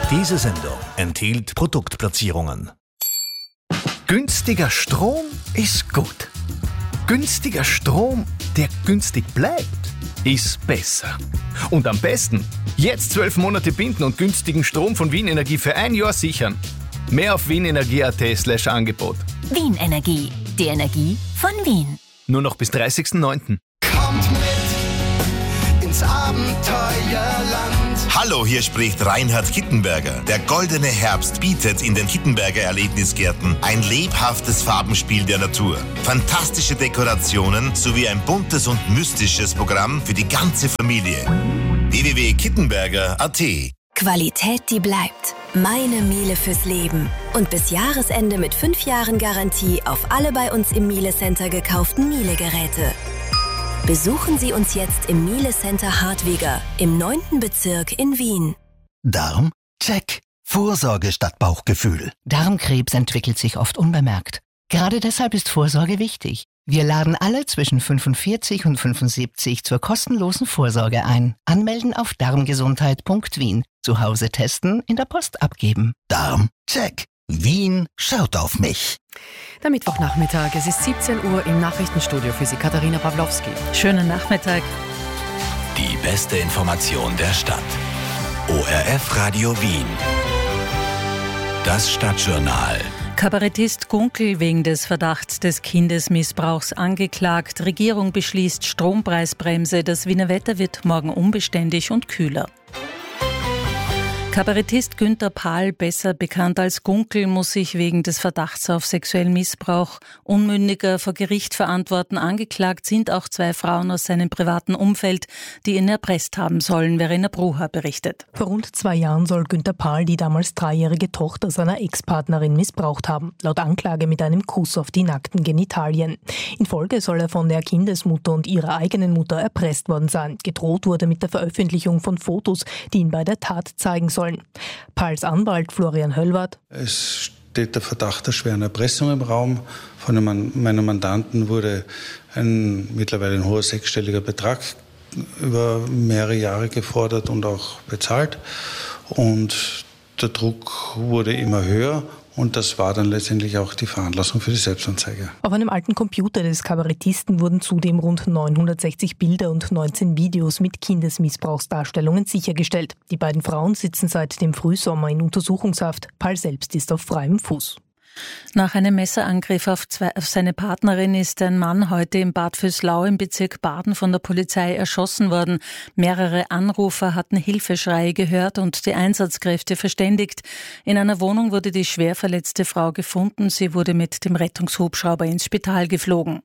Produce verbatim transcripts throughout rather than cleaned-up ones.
Diese Sendung enthielt Produktplatzierungen. Günstiger Strom ist gut. Günstiger Strom, der günstig bleibt, ist besser. Und am besten, jetzt zwölf Monate binden und günstigen Strom von Wien Energie für ein Jahr sichern. Mehr auf wienenergie.at slash Angebot. Wien Energie, die Energie von Wien. Nur noch bis dreißigsten neunten Kommt mit ins Abenteuerland. Hallo, hier spricht Reinhard Kittenberger. Der goldene Herbst bietet in den Kittenberger Erlebnisgärten ein lebhaftes Farbenspiel der Natur, fantastische Dekorationen sowie ein buntes und mystisches Programm für die ganze Familie. w w w punkt kittenberger punkt a t. Qualität, die bleibt. Meine Miele fürs Leben. Und bis Jahresende mit fünf Jahren Garantie auf alle bei uns im Miele Center gekauften Miele-Geräte. Besuchen Sie uns jetzt im Miele Center Hartwiger im neunten Bezirk in Wien. Darm? Check. Vorsorge statt Bauchgefühl. Darmkrebs entwickelt sich oft unbemerkt. Gerade deshalb ist Vorsorge wichtig. Wir laden alle zwischen fünfundvierzig und fünfundsiebzig zur kostenlosen Vorsorge ein. Anmelden auf darmgesundheit punkt wien. Zu Hause testen, in der Post abgeben. Darm? Check. Wien schaut auf mich. Der Mittwochnachmittag, es ist siebzehn Uhr im Nachrichtenstudio für Sie Katharina Pawlowski. Schönen Nachmittag. Die beste Information der Stadt. O R F Radio Wien. Das Stadtjournal. Kabarettist Gunkel wegen des Verdachts des Kindesmissbrauchs angeklagt. Regierung beschließt Strompreisbremse. Das Wiener Wetter wird morgen unbeständig und kühler. Kabarettist Günther Pahl, besser bekannt als Gunkel, muss sich wegen des Verdachts auf sexuellen Missbrauch Unmündiger vor Gericht verantworten. Angeklagt sind auch zwei Frauen aus seinem privaten Umfeld, die ihn erpresst haben sollen, Verena Brucher berichtet. Vor rund zwei Jahren soll Günther Pahl die damals dreijährige Tochter seiner Ex-Partnerin missbraucht haben, laut Anklage mit einem Kuss auf die nackten Genitalien. In Folge soll er von der Kindesmutter und ihrer eigenen Mutter erpresst worden sein. Gedroht wurde mit der Veröffentlichung von Fotos, die ihn bei der Tat zeigen sollen. Pahls Anwalt Florian Höllwarth. Es steht der Verdacht der schweren Erpressung im Raum. Von einem meiner Mandanten wurde ein mittlerweile ein hoher sechsstelliger Betrag über mehrere Jahre gefordert und auch bezahlt. Und der Druck wurde immer höher. Und das war dann letztendlich auch die Veranlassung für die Selbstanzeige. Auf einem alten Computer des Kabarettisten wurden zudem rund neunhundertsechzig Bilder und neunzehn Videos mit Kindesmissbrauchsdarstellungen sichergestellt. Die beiden Frauen sitzen seit dem Frühsommer in Untersuchungshaft. Pahl selbst ist auf freiem Fuß. Nach einem Messerangriff auf, zwei, auf seine Partnerin ist ein Mann heute im Bad Vöslau im Bezirk Baden von der Polizei erschossen worden. Mehrere Anrufer hatten Hilfeschreie gehört und die Einsatzkräfte verständigt. In einer Wohnung wurde die schwer verletzte Frau gefunden. Sie wurde mit dem Rettungshubschrauber ins Spital geflogen.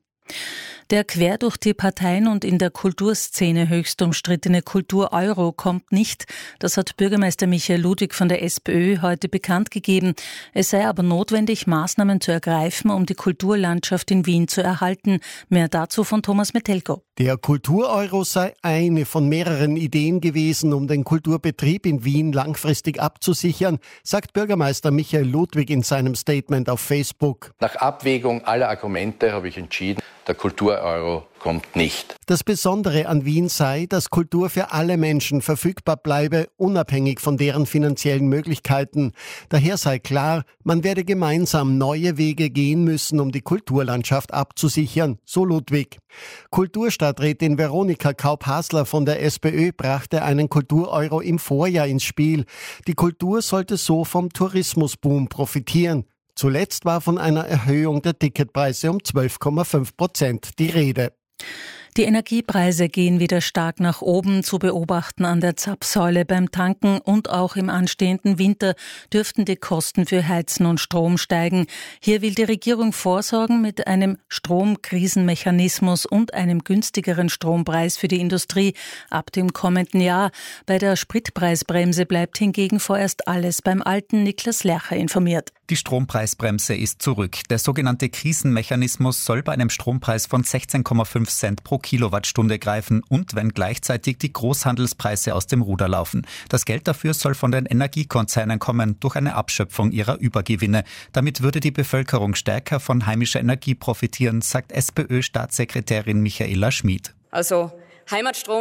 Der quer durch die Parteien und in der Kulturszene höchst umstrittene Kultur-Euro kommt nicht. Das hat Bürgermeister Michael Ludwig von der SPÖ heute bekannt gegeben. Es sei aber notwendig, Maßnahmen zu ergreifen, um die Kulturlandschaft in Wien zu erhalten. Mehr dazu von Thomas Metelko. Der Kultur-Euro sei eine von mehreren Ideen gewesen, um den Kulturbetrieb in Wien langfristig abzusichern, sagt Bürgermeister Michael Ludwig in seinem Statement auf Facebook. Nach Abwägung aller Argumente habe ich entschieden, der Kultur-Euro kommt nicht. Das Besondere an Wien sei, dass Kultur für alle Menschen verfügbar bleibe, unabhängig von deren finanziellen Möglichkeiten. Daher sei klar, man werde gemeinsam neue Wege gehen müssen, um die Kulturlandschaft abzusichern, so Ludwig. Kulturstadträtin Veronika Kaup-Hasler von der SPÖ brachte einen Kultur-Euro im Vorjahr ins Spiel. Die Kultur sollte so vom Tourismusboom profitieren. Zuletzt war von einer Erhöhung der Ticketpreise um zwölf Komma fünf Prozent die Rede. Die Energiepreise gehen wieder stark nach oben, zu beobachten an der Zapfsäule beim Tanken, und auch im anstehenden Winter dürften die Kosten für Heizen und Strom steigen. Hier will die Regierung vorsorgen mit einem Stromkrisenmechanismus und einem günstigeren Strompreis für die Industrie ab dem kommenden Jahr. Bei der Spritpreisbremse bleibt hingegen vorerst alles beim Alten. Niklas Lercher informiert. Die Strompreisbremse ist zurück. Der sogenannte Krisenmechanismus soll bei einem Strompreis von sechzehn Komma fünf Cent pro Kilowattstunde greifen und wenn gleichzeitig die Großhandelspreise aus dem Ruder laufen. Das Geld dafür soll von den Energiekonzernen kommen, durch eine Abschöpfung ihrer Übergewinne. Damit würde die Bevölkerung stärker von heimischer Energie profitieren, sagt SPÖ-Staatssekretärin Michaela Schmid. Also Heimatstrom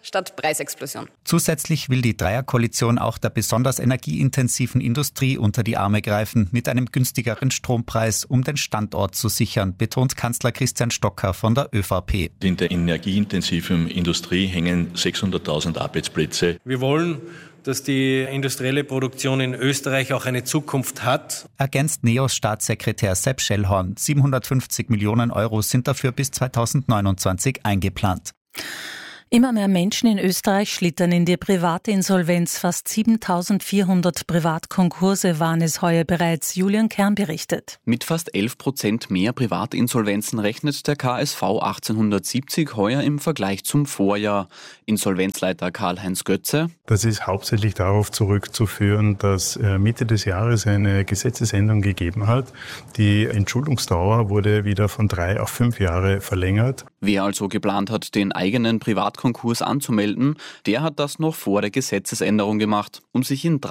statt Preisexplosion. Zusätzlich will die Dreierkoalition auch der besonders energieintensiven Industrie unter die Arme greifen, mit einem günstigeren Strompreis, um den Standort zu sichern, betont Kanzler Christian Stocker von der ÖVP. In der energieintensiven Industrie hängen sechshunderttausend Arbeitsplätze. Wir wollen, dass die industrielle Produktion in Österreich auch eine Zukunft hat. Ergänzt Neos Staatssekretär Sepp Schellhorn. siebenhundertfünfzig Millionen Euro sind dafür bis zweitausendneunundzwanzig eingeplant. Immer mehr Menschen in Österreich schlittern in die private Insolvenz. Fast siebentausendvierhundert Privatkonkurse waren es heuer bereits. Julian Kern berichtet. Mit fast elf Prozent mehr Privatinsolvenzen rechnet der K S V achtzehnhundertsiebzig heuer im Vergleich zum Vorjahr. Insolvenzleiter Karl-Heinz Götze. Das ist hauptsächlich darauf zurückzuführen, dass Mitte des Jahres eine Gesetzesänderung gegeben hat. Die Entschuldungsdauer wurde wieder von drei auf fünf Jahre verlängert. Wer also geplant hat, den eigenen Privatkonkurs anzumelden, der hat das noch vor der Gesetzesänderung gemacht. Um sich in